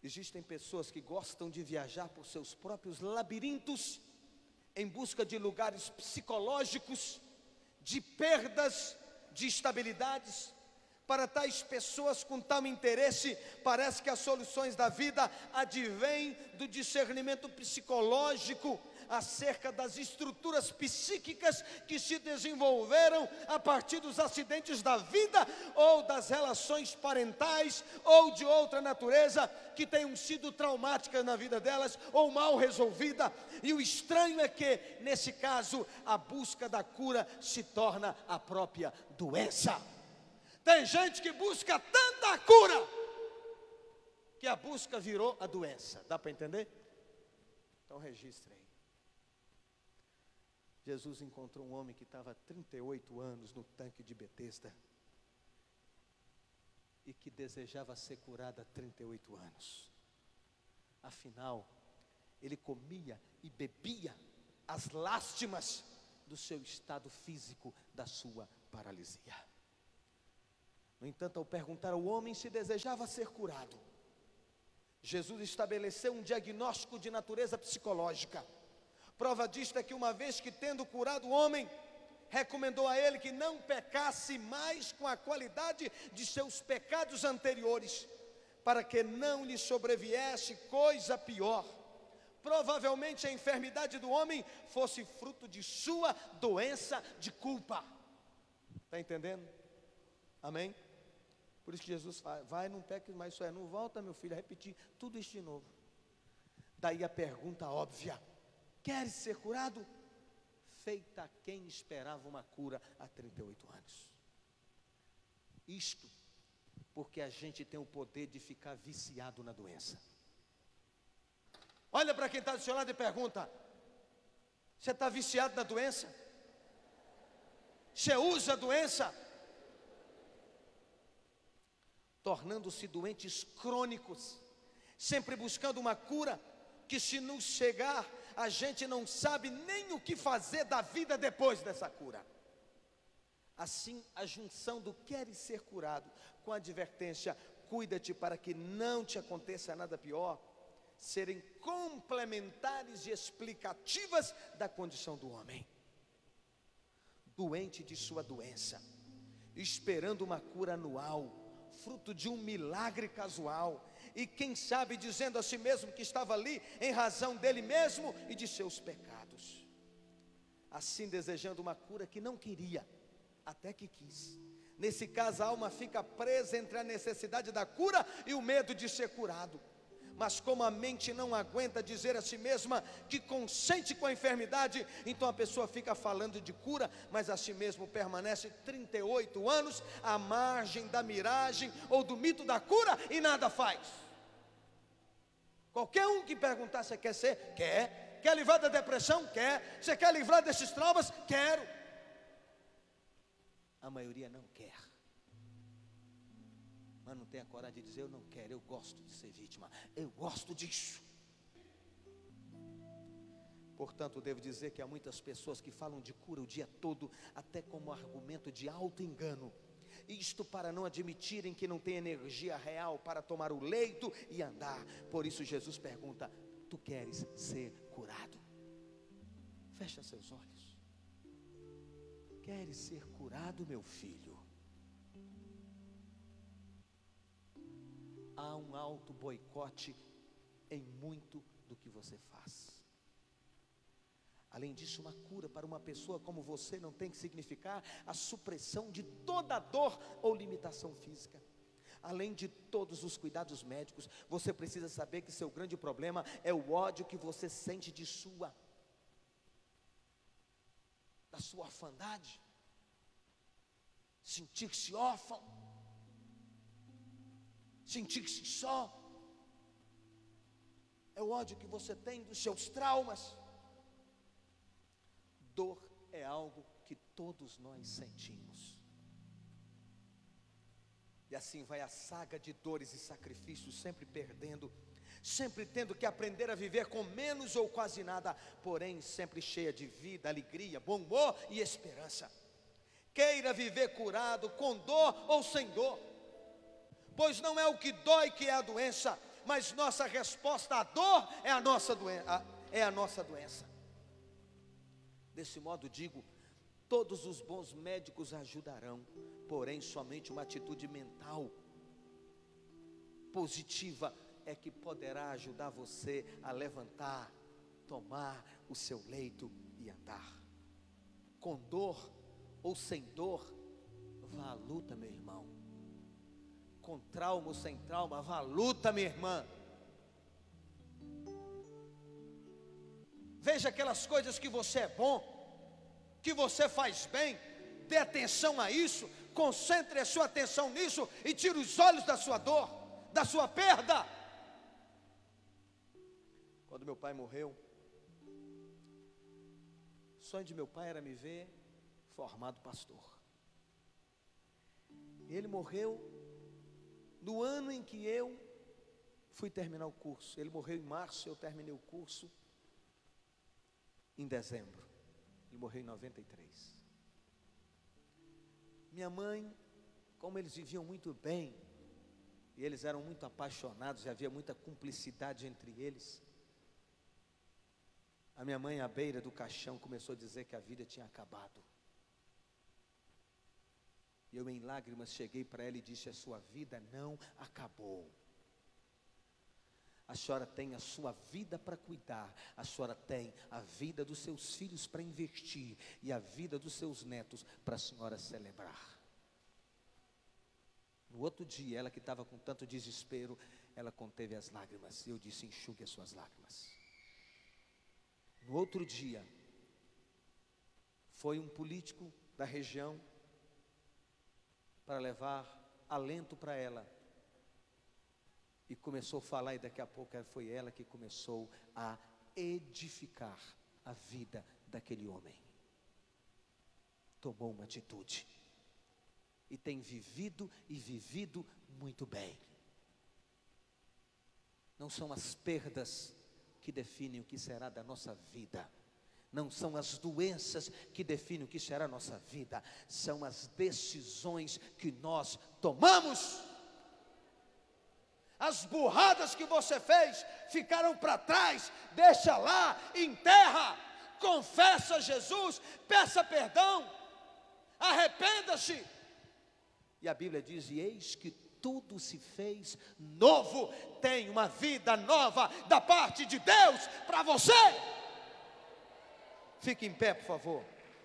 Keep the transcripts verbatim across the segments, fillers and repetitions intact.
Existem pessoas que gostam de viajar por seus próprios labirintos, em busca de lugares psicológicos, de perdas, de estabilidades. Para tais pessoas com tal interesse, parece que as soluções da vida advêm do discernimento psicológico acerca das estruturas psíquicas que se desenvolveram a partir dos acidentes da vida, ou das relações parentais, ou de outra natureza, que tenham sido traumáticas na vida delas, ou mal resolvida. E o estranho é que, nesse caso, a busca da cura se torna a própria doença. Tem gente que busca tanta cura, que a busca virou a doença. Dá para entender? Então registre aí. Jesus encontrou um homem que estava há trinta e oito anos no tanque de Betesda, e que desejava ser curado há trinta e oito anos. Afinal, ele comia e bebia as lástimas do seu estado físico, da sua paralisia. No entanto, ao perguntar ao homem se desejava ser curado, Jesus estabeleceu um diagnóstico de natureza psicológica. Prova disto é que, uma vez que tendo curado o homem, recomendou a ele que não pecasse mais com a qualidade de seus pecados anteriores, para que não lhe sobreviesse coisa pior. Provavelmente a enfermidade do homem fosse fruto de sua doença de culpa. Está entendendo? Amém? Por isso que Jesus fala: vai, não peque mais, isso é, não volta, meu filho, a repetir tudo isso de novo. Daí a pergunta óbvia: queres ser curado? Feita a quem esperava uma cura há trinta e oito anos. Isto porque a gente tem o poder de ficar viciado na doença. Olha para quem está do seu lado e pergunta: você está viciado na doença? Você usa a doença? Tornando-se doentes crônicos, sempre buscando uma cura, que se nos chegar, a gente não sabe nem o que fazer da vida depois dessa cura. Assim, a junção do queres ser curado com a advertência, cuida-te para que não te aconteça nada pior, serem complementares e explicativas da condição do homem, doente de sua doença, esperando uma cura anual, fruto de um milagre casual, e quem sabe dizendo a si mesmo que estava ali em razão dele mesmo e de seus pecados. Assim, desejando uma cura que não queria, até que quis. Nesse caso, a alma fica presa entre a necessidade da cura e o medo de ser curado. Mas como a mente não aguenta dizer a si mesma que consente com a enfermidade, então a pessoa fica falando de cura, mas a si mesmo permanece trinta e oito anos à margem da miragem ou do mito da cura e nada faz. Qualquer um que perguntar: você quer ser? Quer. Quer livrar da depressão? Quer. Você quer livrar desses traumas? Quero. A maioria não quer, mas não tem a coragem de dizer: eu não quero, eu gosto de ser vítima, eu gosto disso. Portanto, devo dizer que há muitas pessoas que falam de cura o dia todo, até como argumento de auto-engano, isto para não admitirem que não tem energia real para tomar o leito e andar. Por isso Jesus pergunta: tu queres ser curado? Fecha seus olhos. Queres ser curado, meu filho? Há um alto boicote em muito do que você faz. Além disso, uma cura para uma pessoa como você não tem que significar a supressão de toda dor ou limitação física. Além de todos os cuidados médicos, você precisa saber que seu grande problema é o ódio que você sente de sua, da sua orfandade, sentir-se órfão, sentir-se só. É o ódio que você tem dos seus traumas. Dor é algo que todos nós sentimos. E assim vai a saga de dores e sacrifícios, sempre perdendo, sempre tendo que aprender a viver com menos ou quase nada, porém sempre cheia de vida, alegria, bom humor e esperança. Queira viver curado com dor ou sem dor, pois não é o que dói que é a doença, mas nossa resposta à dor é a nossa doença, é a nossa doença. Desse modo digo, todos os bons médicos ajudarão, porém somente uma atitude mental positiva é que poderá ajudar você a levantar, tomar o seu leito e andar. Com dor ou sem dor, vá à luta, meu irmão. Com trauma ou sem trauma, vá à luta, minha irmã. Veja aquelas coisas que você é bom, que você faz bem, dê atenção a isso, concentre a sua atenção nisso e tire os olhos da sua dor, da sua perda. Quando meu pai morreu, o sonho de meu pai era me ver formado pastor. Ele morreu no ano em que eu fui terminar o curso. Ele morreu em março, eu terminei o curso em dezembro. Ele morreu em noventa e três. Minha mãe, como eles viviam muito bem, e eles eram muito apaixonados, e havia muita cumplicidade entre eles, a minha mãe, à beira do caixão, começou a dizer que a vida tinha acabado. E eu, em lágrimas, cheguei para ela e disse: a sua vida não acabou. A senhora tem a sua vida para cuidar, a senhora tem a vida dos seus filhos para investir, e a vida dos seus netos para a senhora celebrar. No outro dia, ela que estava com tanto desespero, ela conteve as lágrimas, e eu disse: enxugue as suas lágrimas. No outro dia, foi um político da região para levar alento para ela, e começou a falar, e daqui a pouco foi ela que começou a edificar a vida daquele homem. Tomou uma atitude, e tem vivido e vivido muito bem. Não são as perdas que definem o que será da nossa vida, não são as doenças que definem o que será a nossa vida, são as decisões que nós tomamos. As burradas que você fez ficaram para trás, deixa lá, enterra, confessa a Jesus, peça perdão, arrependa-se. E a Bíblia diz: e eis que tudo se fez novo, tem uma vida nova da parte de Deus para você. Fique em pé, por favor.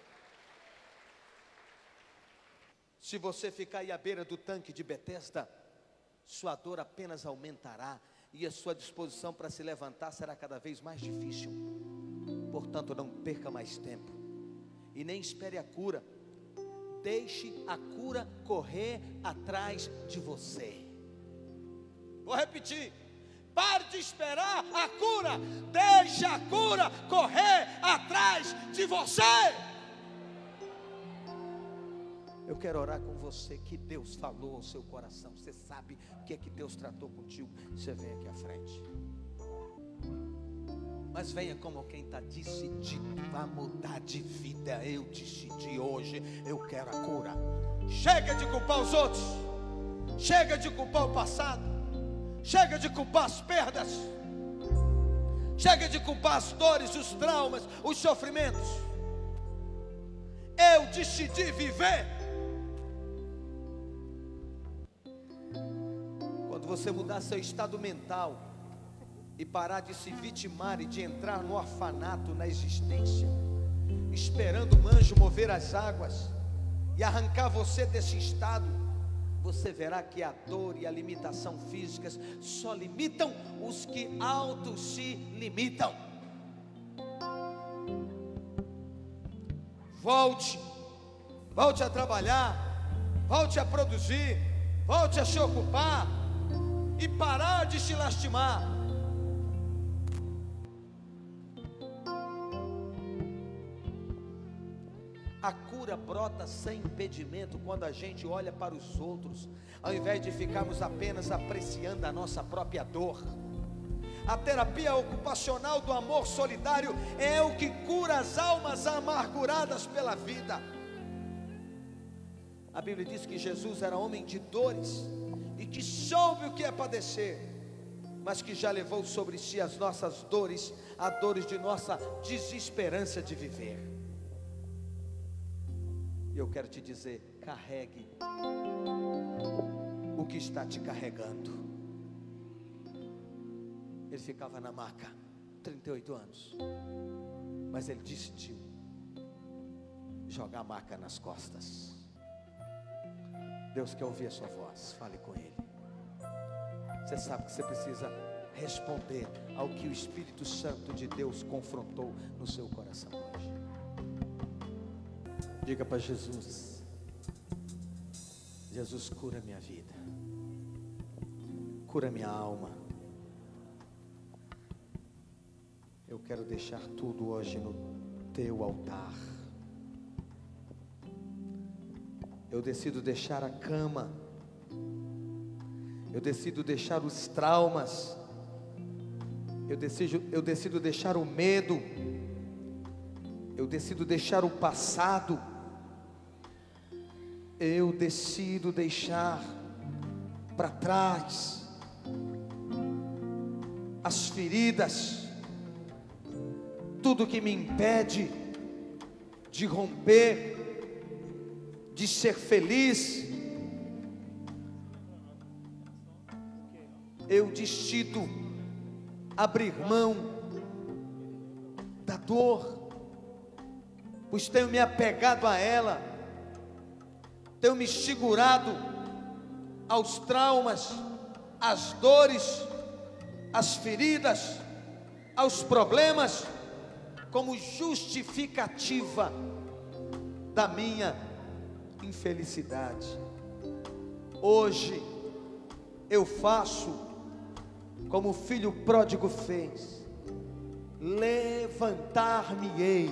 Se você ficar aí à beira do tanque de Betesda, sua dor apenas aumentará, e a sua disposição para se levantar será cada vez mais difícil. Portanto, não perca mais tempo, e nem espere a cura. Deixe a cura correr atrás de você. Vou repetir: pare de esperar a cura, deixe a cura correr atrás de você. Eu quero orar com você, que Deus falou ao seu coração. Você sabe o que é que Deus tratou contigo? Você vem aqui à frente, mas venha como quem está decidido a mudar de vida. Eu decidi hoje, eu quero a cura. Chega de culpar os outros, chega de culpar o passado, chega de culpar as perdas, chega de culpar as dores, os traumas, os sofrimentos. Eu decidi viver. Quando você mudar seu estado mental e parar de se vitimar e de entrar no orfanato na existência, esperando um anjo mover as águas e arrancar você desse estado, você verá que a dor e a limitação físicas só limitam os que auto se limitam. Volte, volte a trabalhar, volte a produzir, volte a se ocupar e parar de se lastimar. A cura brota sem impedimento quando a gente olha para os outros, ao invés de ficarmos apenas apreciando a nossa própria dor. A terapia ocupacional do amor solidário é o que cura as almas amarguradas pela vida. A Bíblia diz que Jesus era homem de dores e que soube o que é padecer. mas que já levou sobre si as nossas dores, as dores de nossa desesperança de viver. E eu quero te dizer: carregue o que está te carregando. Ele ficava na maca, trinta e oito anos, mas ele decidiu jogar a maca nas costas. Deus quer ouvir a sua voz, fale com Ele. Você sabe que você precisa responder ao que o Espírito Santo de Deus confrontou no seu coração hoje. Diga para Jesus: Jesus, cura minha vida, cura minha alma. Eu quero deixar tudo hoje no teu altar. Eu decido deixar a cama, eu decido deixar os traumas, eu decido, eu decido deixar o medo, eu decido deixar o passado, eu decido deixar para trás as feridas, tudo que me impede de romper, de ser feliz. Eu decido abrir mão da dor, pois tenho me apegado a ela, tenho me segurado aos traumas, às dores, às feridas, aos problemas, como justificativa da minha infelicidade. Hoje eu faço como o filho pródigo fez: levantar-me-ei,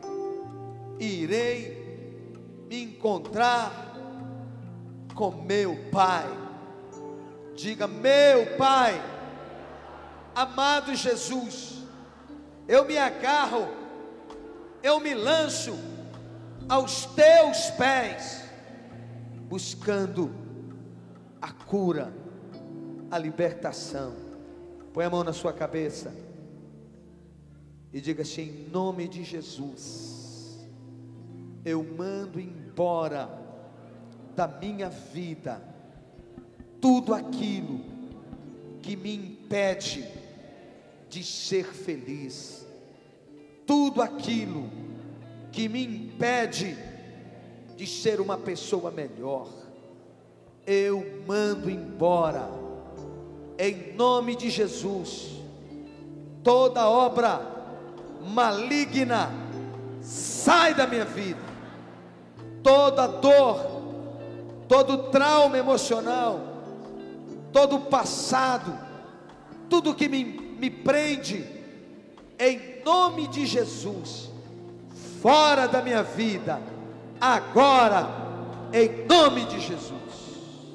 irei me encontrar com meu Pai. Diga: meu Pai, amado Jesus, eu me agarro, eu me lanço aos teus pés, buscando a cura, a libertação. Põe a mão na sua cabeça e diga assim: em nome de Jesus, eu mando embora da minha vida tudo aquilo que me impede de ser feliz, tudo aquilo que me impede de ser uma pessoa melhor. Eu mando embora, em nome de Jesus, toda obra maligna sai da minha vida, toda dor, todo trauma emocional, todo passado, tudo que me, me prende, em nome de Jesus, fora da minha vida, agora, em nome de Jesus.